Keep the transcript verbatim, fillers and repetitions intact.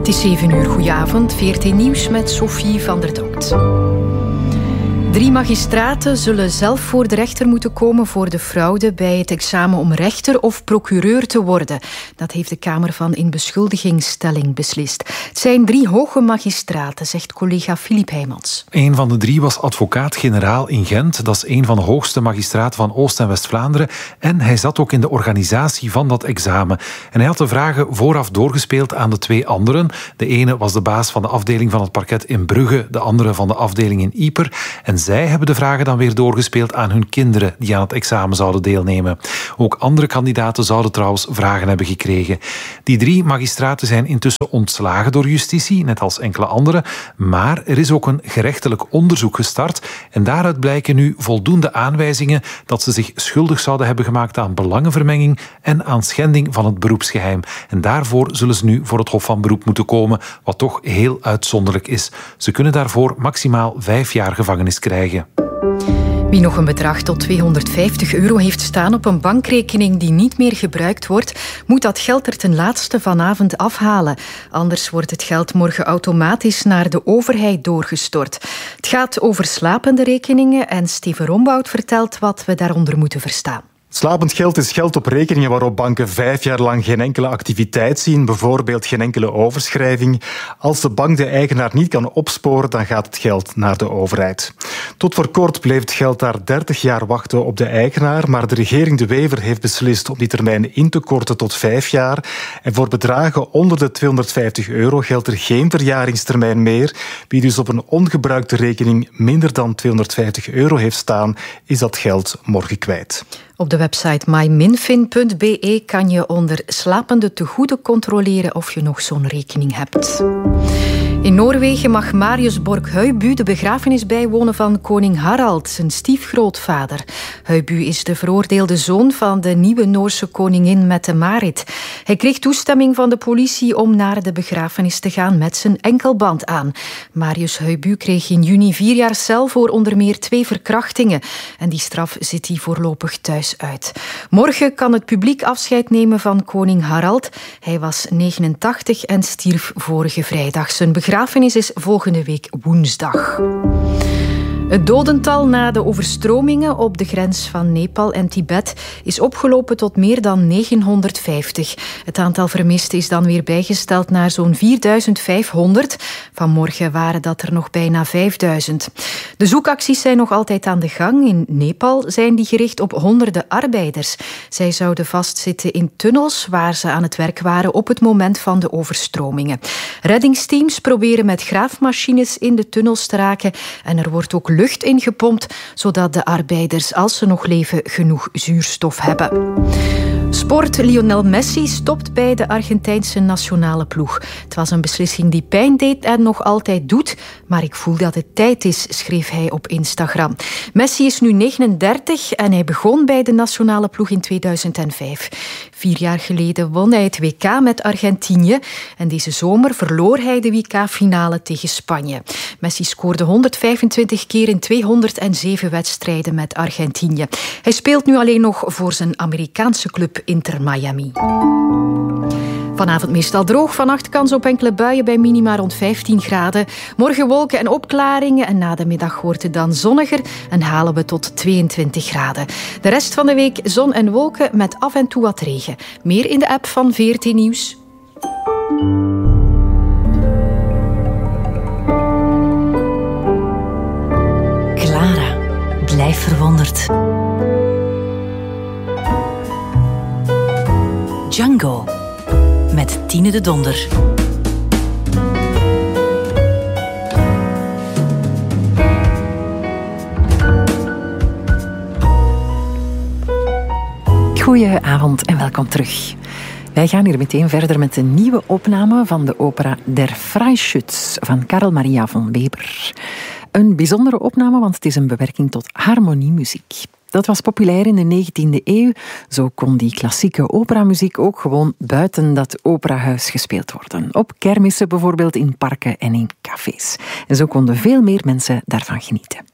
Het is zeven uur, goedenavond. V R T Nieuws met Sophie van der Donkt. Drie magistraten zullen zelf voor de rechter moeten komen voor de fraude bij het examen om rechter of procureur te worden. Dat heeft de Kamer van Inbeschuldigingsstelling beslist. Het zijn drie hoge magistraten, zegt collega Filip Heijmans. Een van de drie was advocaat-generaal in Gent. Dat is een van de hoogste magistraten van Oost- en West-Vlaanderen. En hij zat ook in de organisatie van dat examen. En hij had de vragen vooraf doorgespeeld aan de twee anderen. De ene was de baas van de afdeling van het parket in Brugge, de andere van de afdeling in Ieper. En zij hebben de vragen dan weer doorgespeeld aan hun kinderen die aan het examen zouden deelnemen. Ook andere kandidaten zouden trouwens vragen hebben gekregen. Die drie magistraten zijn intussen ontslagen door justitie, net als enkele anderen. Maar er is ook een gerechtelijk onderzoek gestart en daaruit blijken nu voldoende aanwijzingen dat ze zich schuldig zouden hebben gemaakt aan belangenvermenging en aan schending van het beroepsgeheim. En daarvoor zullen ze nu voor het Hof van Beroep moeten komen, wat toch heel uitzonderlijk is. Ze kunnen daarvoor maximaal vijf jaar gevangenis krijgen. Wie nog een bedrag tot tweehonderdvijftig euro heeft staan op een bankrekening die niet meer gebruikt wordt, moet dat geld er ten laatste vanavond afhalen. Anders wordt het geld morgen automatisch naar de overheid doorgestort. Het gaat over slapende rekeningen en Steven Rombout vertelt wat we daaronder moeten verstaan. Slapend geld is geld op rekeningen waarop banken vijf jaar lang geen enkele activiteit zien, bijvoorbeeld geen enkele overschrijving. Als de bank de eigenaar niet kan opsporen, dan gaat het geld naar de overheid. Tot voor kort bleef het geld daar dertig jaar wachten op de eigenaar, maar de regering De Wever heeft beslist om die termijn in te korten tot vijf jaar. En voor bedragen onder de tweehonderdvijftig euro geldt er geen verjaringstermijn meer. Wie dus op een ongebruikte rekening minder dan tweehonderdvijftig euro heeft staan, is dat geld morgen kwijt. Op de website myminfin punt b e kan je onder slapende tegoeden controleren of je nog zo'n rekening hebt. In Noorwegen mag Marius Borg-Høibu de begrafenis bijwonen van koning Harald, zijn stiefgrootvader. Høibu is de veroordeelde zoon van de nieuwe Noorse koningin Mette-Marit. Hij kreeg toestemming van de politie om naar de begrafenis te gaan met zijn enkelband aan. Marius Høibu kreeg in juni vier jaar cel voor onder meer twee verkrachtingen. En die straf zit hij voorlopig thuis uit. Morgen kan het publiek afscheid nemen van koning Harald. Hij was negenentachtig en stierf vorige vrijdag. Zijn begrafenis is volgende week woensdag. Het dodental na de overstromingen op de grens van Nepal en Tibet is opgelopen tot meer dan negenhonderdvijftig. Het aantal vermisten is dan weer bijgesteld naar zo'n vierduizend vijfhonderd. Vanmorgen waren dat er nog bijna vijfduizend. De zoekacties zijn nog altijd aan de gang. In Nepal zijn die gericht op honderden arbeiders. Zij zouden vastzitten in tunnels waar ze aan het werk waren op het moment van de overstromingen. Reddingsteams proberen met graafmachines in de tunnels te raken en er wordt ook lucht ingepompt, zodat de arbeiders, als ze nog leven, genoeg zuurstof hebben. Sport. Lionel Messi stopt bij de Argentijnse nationale ploeg. Het was een beslissing die pijn deed en nog altijd doet, maar ik voel dat het tijd is, schreef hij op Instagram. Messi is nu negenendertig en hij begon bij de nationale ploeg in tweeduizend vijf. Vier jaar geleden won hij het W K met Argentinië en deze zomer verloor hij de W K-finale tegen Spanje. Messi scoorde honderdvijfentwintig keer in tweehonderdzeven wedstrijden met Argentinië. Hij speelt nu alleen nog voor zijn Amerikaanse club Inter Miami. Vanavond meestal droog, vannacht kans op enkele buien bij minima rond vijftien graden. Morgen wolken en opklaringen en na de middag wordt het dan zonniger en halen we tot tweeëntwintig graden. De rest van de week zon en wolken met af en toe wat regen. Meer in de app van V R T Nieuws. Clara, blijf verwonderd. Django. Met Tine de Donder. Goedenavond en welkom terug. Wij gaan hier meteen verder met een nieuwe opname van de opera Der Freischütz van Karl Maria von Weber. Een bijzondere opname, want het is een bewerking tot harmoniemuziek. Dat was populair in de negentiende eeuw. Zo kon die klassieke operamuziek ook gewoon buiten dat operahuis gespeeld worden. Op kermissen bijvoorbeeld, in parken en in cafés. En zo konden veel meer mensen daarvan genieten.